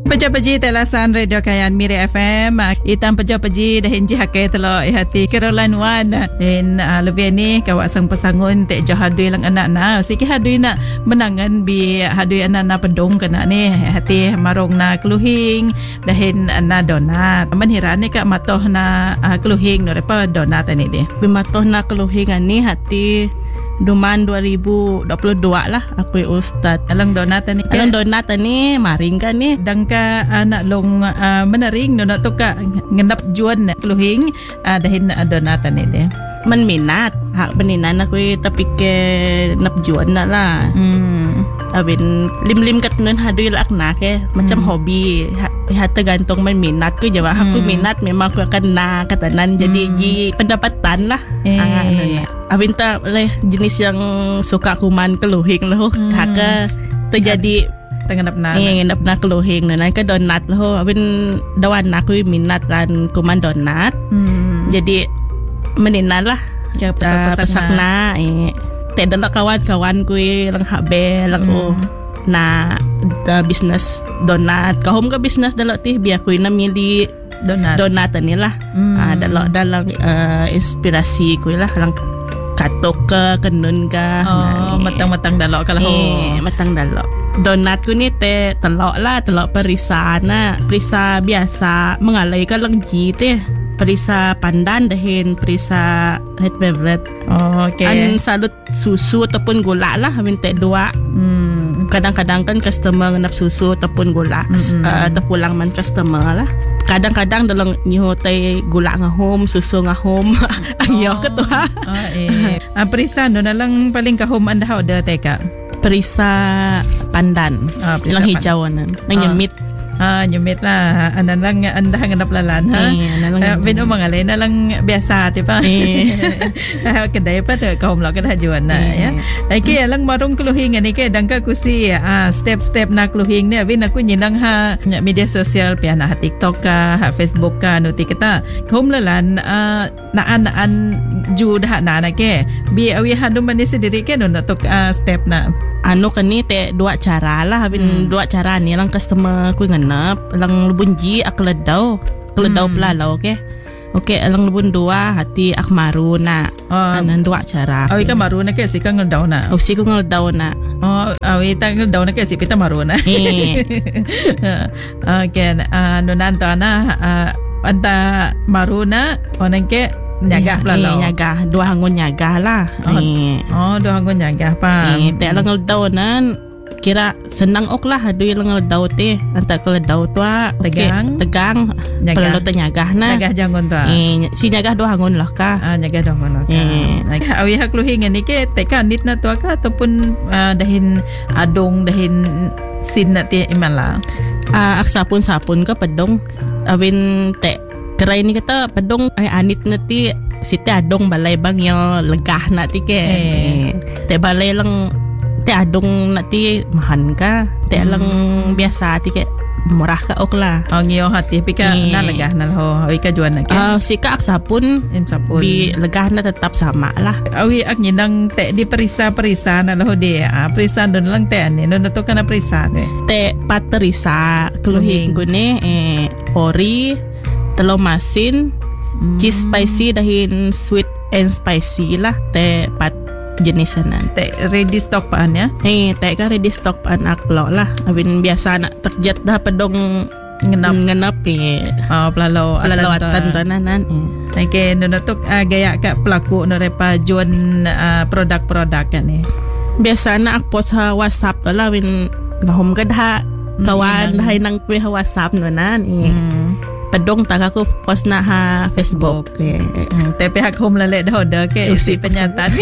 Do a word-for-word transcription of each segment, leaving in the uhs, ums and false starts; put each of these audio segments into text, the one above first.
Peja-peji telasan Radio Kayan Miri F M. Itam peja-peji dah hinji hakai telo hati Caroline Wan. Dan uh, lebih ni kawasan pesangun tek jauh hadui lang anak na. Sikit hadui nak menangan bi hadui anak na pedong kena ni hati marong na keluhing dahin na donat. Menhiran ni kak matoh na uh, keluhing no repa donat ni dia. Bi matoh na keluhing ni hati Duman dua ribu dua puluh dua lah aku ustaz. Alang donat ni. Alang donat ni maring kan ni. Dangka anak long uh, menering no nak toka ngendap juan keluhing uh, dahin uh, donat ni dia. Man minat hak beninan aku tapi ke nap juan na lah. Hmm. Abin lim-lim kat nun hadui lak nak ke macam hmm. hobi ha, ha tergantung man minat ku je. Hmm. Aku minat memang aku akan na katanan jadi hmm. ji pendapatan lah. Eh. Ah, Abin tak boleh jenis yang suka kuman keluhing lah. Hmm. Haka terjadi tengenap na. Eh, ngenap na keluhing na ke donat lah. Abin dawan aku minat kan kuman donat. Hmm. Jadi meninan lah. Ya pesak-pesak na. Eh. Te dalam kawan-kawan ku lang habe lang oh na da business donat. Kahom ka business dalam ti biar ku na mili donat. Donat ni lah. Hmm. Ah dalam dalam uh, inspirasi ku lah lang katok ke kenun ka. Oh, matang-matang dalok kalau. Eh, matang dalok. Donat ku ni te telok lah, telok perisa na. Perisa biasa mengalai ka lang ji te. Perisa pandan dahin perisa red velvet. Oh, okay. An salut susu ataupun gula lah minta dua. Hmm. Kadang-kadang kan customer ngenap susu ataupun gula. Hmm. Uh, terpulang man customer lah. Kadang-kadang dalam nyo tay gula ngahom, susu ngahom. Ang yo ka to ha. Oh, eh. Ah, perisa no nalang paling kahom anda order teka. Perisa pandan. Ah, lang hijau nan. Nang nyemit. Ah, nyumit lah. Anda lang anda nganap lalan ha. Eh, Bino mga lain na lang biasa ti pa. Eh. Kedai pa tu kaum lah kedah juan na ya. Lagi alang marong keluhing ni ke dangka kusi ah step-step na keluhing ni abin aku nyinang ha media sosial piana ha TikTok ka, ha Facebook ka nuti kita. Kaum lalan ah naan-naan ju dah na na ke. Bi awi hadu man sendiri ke no tok uh, step na. Anu kan ni te dua cara lah. Habis hmm. dua cara ni lang customer ku ngenap lang lubunji ak ledau ledau hmm. pelalau ke okey lang lubun dua hati ak maru na uh, anan dua cara awi ka maru na ke si ka ngeldau na oh si ku ngeldau na oh awi ta ngeldau na ke si pita maru na eh okey anu nanto na uh, anta maru na onan ke nyagah pelalau eh, nyagah dua hangun nyagah lah oh, eh. oh dua hangun nyagah pa eh te lang ngeldau nan kira senang ok lah hadui lang ngeldau te anta keledau tu tegang okay, tegang perlu tenyagah na nyagah jangon tu eh si nyagah dua hangun lah ka ah nyagah dua hangun lah ka awi hak luhing ni ke teka nit na tu ka ataupun uh, dahin adong dahin sin na ti imala ah uh, sapun-sapun ka pedong awin te kerai ni kata pedong ay anit na ti site adong balay bang yo legah na ti ke eh. te balay lang te adong na ti mahan ka te hmm. lang biasa ti ke murah ka ok lah ang iyo hati pika eh. na legah na ho awi ka juan na ke uh, si ka ak sapun in sapun bi legah na tetap sama lah awi ak nyinang te di perisa-perisa na lo de ah perisa don lang te ani no to kana perisa de te paterisa keluhing gune eh ori telur masin hmm. cheese spicy dahin sweet and spicy lah te pat jenis sanan te ready stock paan ya eh te ka ready stock paan aklo lah abin biasa nak terjet dah pedong ngenap ngenap eh oh pelalo pelalo atan tanan eh okay no tok uh, gaya ka pelaku no repa juan uh, produk-produk kan ni biasa nak post ha WhatsApp tu lah win ngahom ka dah kawan dah nang kuih WhatsApp no nan eh hmm. pedong tak aku post na ha Facebook ke hmm, tapi hak home lale dah order ke isi penyataan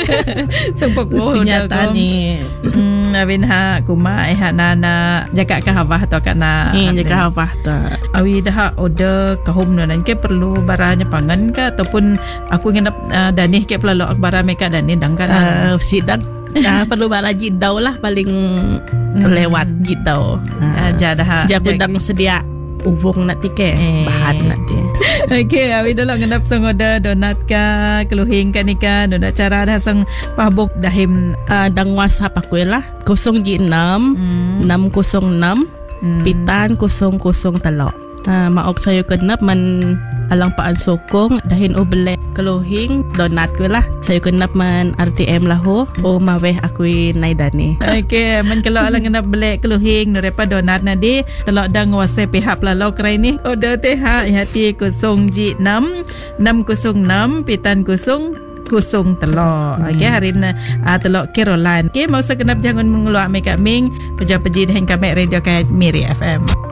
sempok penyataan ni hmm abin ha kuma eh nana jaga ka hawah to kana eh jaga hawah tu awi dah order ka home nan ke perlu baranya pangan ka ataupun aku ngenap uh, danih ke pelalo akbara meka danih dang kan uh, sidang ah perlu bala jidau lah paling hmm. lewat jidau uh, jadah jago dang sedia uvong nak tike eh. bahan nak ti. Okey, awi dalam ngendap sang order donat ka keluhing ka ni ka donat cara dah sang pahbok dahim uh, dang WhatsApp aku lah kosong enam enam kosong enam hmm. pitan kusong kusong telok. Uh, maok sayo kenap man alang paan sokong dahin o bele keluhing donat ko lah. Sayo kenap man R T M lah ho o maweh akui naidani. Okey, man kalau alang kenap bele keluhing nurepa donat nadi telok dang wase pihak lalau kerai ni. Order teh ha hati kusong ji enam enam kusong enam pitan kusong kusung telok. Hmm. Okey, hari ni uh, telok Caroline. Okey, mau sekenap jangan mengeluak make up ming. Peja peji dengan kami Radio Miri F M.